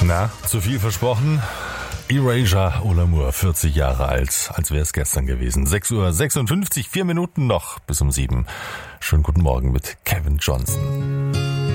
Na, zu viel versprochen? Erasure Olamour, 40 Jahre alt, als wäre es gestern gewesen. 6:56 Uhr, 4 Minuten noch bis um 7. Schönen guten Morgen mit Kevin Johnson.